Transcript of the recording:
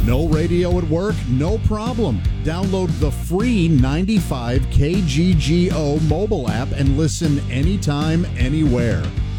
No radio at work? No problem. Download the free 95 KGGO mobile app and listen anytime, anywhere.